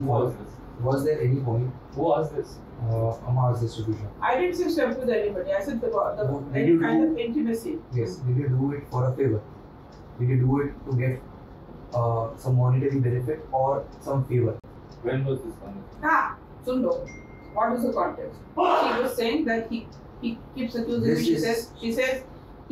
Who was this? Was there any point? Who asked this? Amar's distribution. I didn't say step with anybody. I said the Did any you kind do- of intimacy. Yes. Did you do it for a favor? Did you do it to get some monetary benefit or some favor? When was this conversation? Sundo. What was the context? She was saying that he keeps accusing This me. is- He says,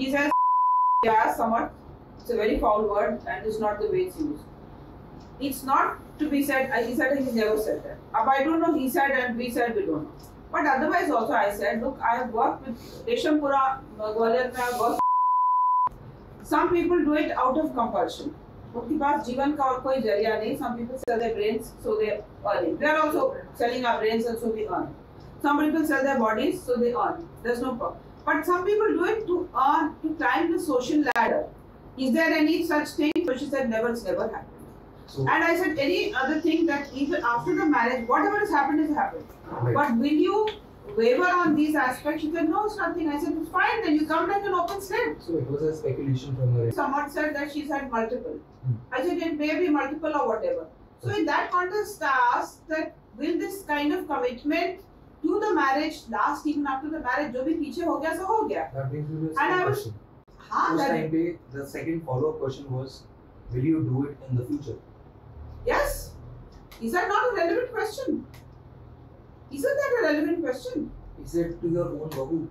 yeah, somewhat. It's a very foul word and it's not the way it's used. It's not to be said, he said he's never said that. I don't know, he said and we said, we don't know. But otherwise also I said, look, I have worked with Reshampura, Gwalior, I have worked. Some people do it out of compulsion. उनके पास जीवन का और कोई जरिया नहीं. Some people sell their brains, so they earn. We are also selling our brains, and so we earn. Some people sell their bodies, so they earn. There's no problem. But some people do it to earn, to climb the social ladder. Is there any such thing? So she said, never, it's never happened. So, And I said, any other thing that even after the marriage, whatever has happened has happened. right. But will you waver on these aspects? She said, no, it's nothing. I said, it's fine. Then you come like an open slate. So it was a speculation from her end. Someone said that she's had multiple. Hmm. I said, it may be multiple or whatever. So in that context, I asked that will this kind of commitment to the marriage last even after the marriage? जो भी पीछे हो गया सो हो गया. That brings me to the And second I was- question. हाँ, Uस that, time पे the second follow-up question was, will you do it in the future? yes. Is that not a relevant question? Isn't that a relevant question? He said to your own babu.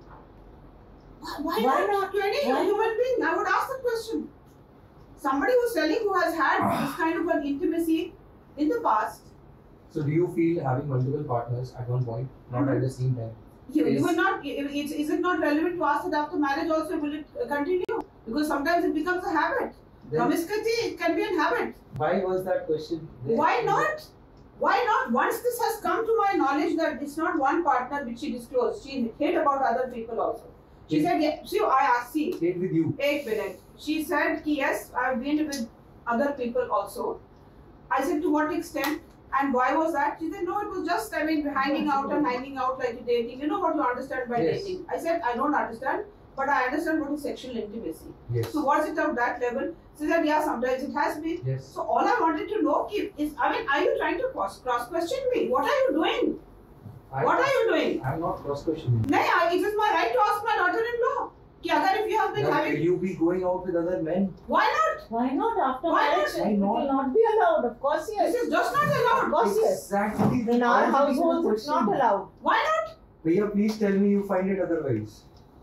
Why not? To any human being, I would ask the question. Somebody who's telling who has had this kind of an intimacy in the past, So do you feel having multiple partners at one point, not at the same time? you Is- will not. Is it not relevant to ask that after marriage also will it continue? Because sometimes it becomes a habit. Then Promiscuity, it can be a habit. why was that question there? Why not? Why not? Once this has come to my knowledge that it's not one partner which she disclosed, she hid about other people also. She said, yeah, see, I asked, see, Stayed with you. 8 minutes. She said, yes, I've been with other people also. I said, to what extent? And why was that? She said, no, it was just, hanging out and hanging out like dating. You know what you understand by Yes. dating. I said, I don't understand, but I understand what is sexual intimacy. Yes. So was it of that level? She said, yeah, sometimes it has been. Yes. So all I wanted to know is, are you trying to cross-question me? What are you doing? What are you doing? I'm not cross-questioning. No, it is my right to ask my daughter-in-law. If you have been Will having, you be going out with other men? why not? Why not after Why marriage? not? Why It not? will not be allowed. Of course, yes. This is just not allowed. Of course, yes. Exactly. In our Why is it even a households, it's not question? allowed. Why not? Bhaiya, please tell me you find it otherwise.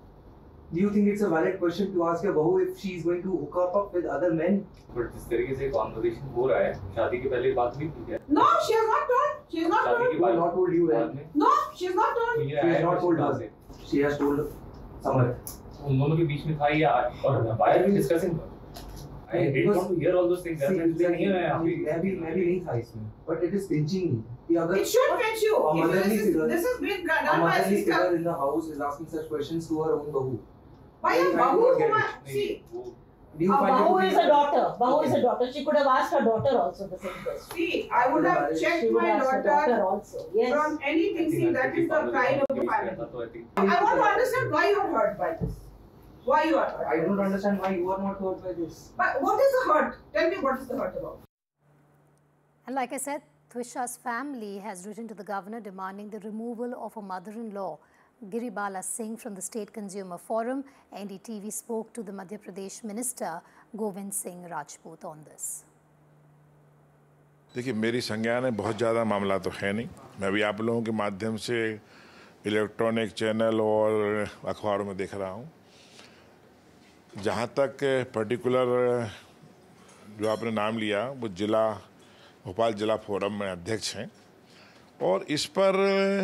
Do you think it's a valid question to ask your bahu if she is going to hook up with other men? But जिस तरीके से conversation हो रहा है, शादी के पहले बात हुई थी क्या? No, she has not told. She has not शादी told. के Why बाद not told you बाद that? में No, she has not told. ये She has आया not told कहाँ us. से? She has told Samarth. उन दोनों के बीच में था या और why are we discussing? I didn't want to hear all those things. See, इसलिए नहीं है मैं अभी मैं भी नहीं था इसमें. But it is pinching me. कि अगर It should fit you. A motherly figure. This has been a done by motherly sister. figure in the house is asking such questions to her own bahu. Why a I do bahu not get whom it. I- see, Do you find Bahu it is to be- a daughter. Bahu is Okay. a daughter. She could have asked her daughter also the same question. see, I would have She checked She would my ask her daughter daughter also. Yes. from anything. See, that is the pride of the family. I want to understand why you are hurt by this. Why you are hurt? I don't understand why you are not hurt by this. But what is the hurt? Tell me what is the hurt about? And like I said, Twisha's family has written to the governor demanding the removal of a mother-in-law. Giribala Singh from the State Consumer Forum, NDTV spoke to the Madhya Pradesh Minister Govind Singh Rajput on this. देखिए मेरी संज्ञान में बहुत ज़्यादा मामला तो है नहीं. मैं भी आप लोगों के माध्यम से इलेक्ट्रॉनिक चैनल और अखबारों में देख रहा हूँ. जहाँ तक पर्टिकुलर जो आपने नाम लिया वो भोपाल जिला फोरम में अध्यक्ष हैं और इस पर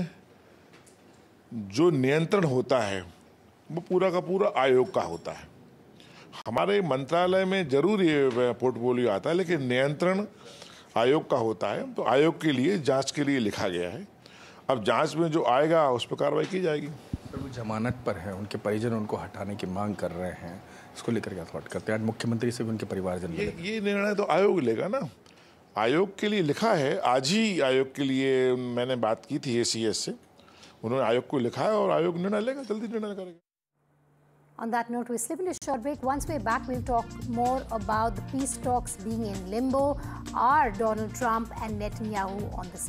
जो नियंत्रण होता है वो पूरा का पूरा आयोग का होता है. हमारे मंत्रालय में जरूर ये पोर्टफोलियो आता है लेकिन नियंत्रण आयोग का होता है. तो आयोग के लिए जांच के लिए लिखा गया है. अब जांच में जो आएगा उस पर कार्रवाई की जाएगी. वो जमानत पर है, उनके परिजन उनको हटाने की मांग कर रहे हैं. इसको लेकर क्या थॉट करते हैं? आज मुख्यमंत्री से भी उनके परिवारजन ये निर्णय तो आयोग लेगा ना. आयोग के लिए लिखा है. आज ही आयोग के लिए मैंने बात की थी ACS से. उन्होंने आयोग को लिखा है और आयोग निर्णय लेगा, जल्दी निर्णय करेगा. On that note, we slip into a short break. Once we're back, we'll talk more about the peace talks being in limbo. Are Donald Trump and Netanyahu on the same